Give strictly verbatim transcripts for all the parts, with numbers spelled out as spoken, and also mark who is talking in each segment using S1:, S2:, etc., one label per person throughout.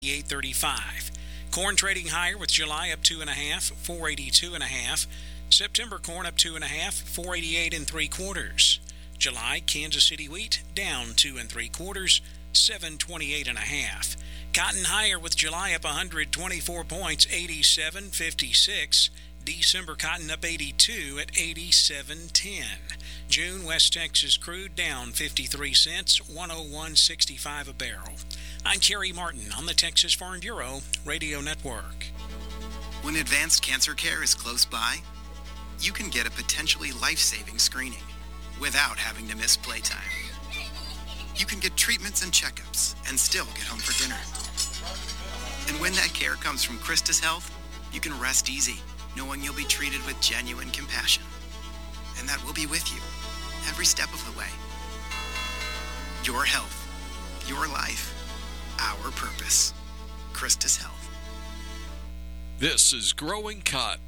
S1: eight thirty-five. Corn trading higher with July up two and a half, four eighty-two and a half. September corn up two and a half, four eighty-eight and three quarters. July Kansas City wheat down two and three quarters, seven twenty-eight and a half. Cotton higher with July up one hundred twenty-four points, eighty-seven fifty-six. December cotton up eighty-two at eighty-seven ten. June West Texas crude down fifty-three cents, one oh one sixty-five a barrel. I'm Kerry Martin on the Texas Farm Bureau Radio Network.
S2: When advanced cancer care is close by, you can get a potentially life-saving screening without having to miss playtime. You can get treatments and checkups and still get home for dinner. And when that care comes from Christus Health, you can rest easy, knowing you'll be treated with genuine compassion, and that we'll be with you every step of the way. Your health, your life, our purpose. Christus Health.
S3: This is Growing Cotton.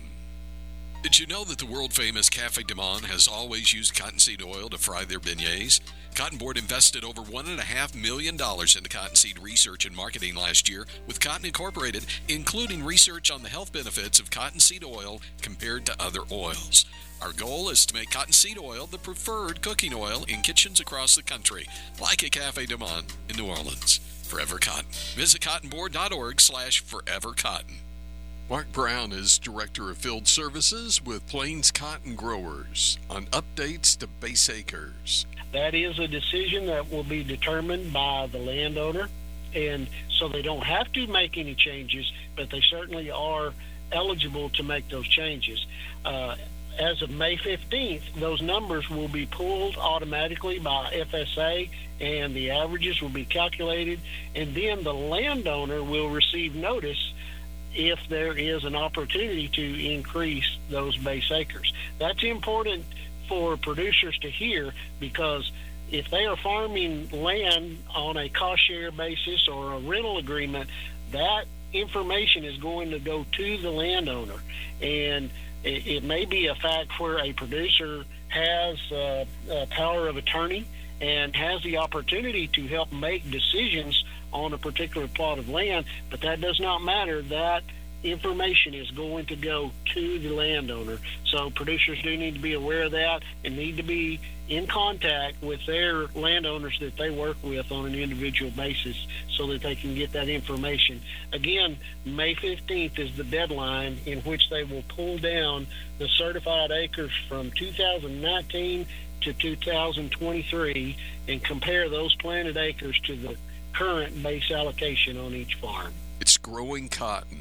S3: Did you know that the world-famous Cafe de Monde has always used cottonseed oil to fry their beignets? Cotton Board invested over one point five million dollars into cottonseed research and marketing last year with Cotton Incorporated, including research on the health benefits of cottonseed oil compared to other oils. Our goal is to make cottonseed oil the preferred cooking oil in kitchens across the country, like at Cafe de Monde in New Orleans. Forever Cotton. Visit cottonboard.org slash forever cotton. Mark Brown is Director of Field Services with Plains Cotton Growers on updates to base acres.
S4: That is a decision that will be determined by the landowner, and so they don't have to make any changes, but they certainly are eligible to make those changes. Uh, as of May fifteenth, those numbers will be pulled automatically by F S A, and the averages will be calculated, and then the landowner will receive notice if there is an opportunity to increase those base acres. That's important for producers to hear, because if they are farming land on a cost share basis or a rental agreement, that information is going to go to the landowner. And it, it may be a fact where a producer has uh, a power of attorney and has the opportunity to help make decisions on a particular plot of land, but that does not matter. That information is going to go to the landowner. So producers do need to be aware of that and need to be in contact with their landowners that they work with on an individual basis so that they can get that information. Again, May fifteenth is the deadline in which they will pull down the certified acres from two thousand nineteen to two thousand twenty-three and compare those planted acres to the current base allocation on each farm.
S3: It's Growing Cotton.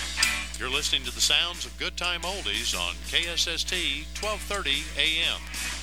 S5: You're listening to the sounds of Good Time Oldies on K S S T twelve thirty A M.